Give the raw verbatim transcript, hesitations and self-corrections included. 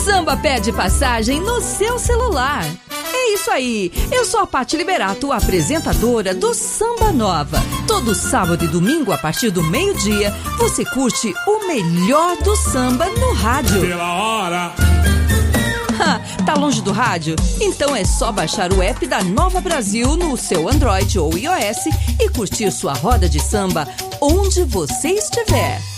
Samba pede passagem no seu celular. É isso aí, eu sou a Pati Liberato, apresentadora do Samba Nova. Todo sábado e domingo, a partir do meio-dia, você curte o melhor do samba no rádio. Pela hora. Tá longe do rádio? Então é só baixar o app da Nova Brasil no seu Android ou iOS e curtir sua roda de samba onde você estiver.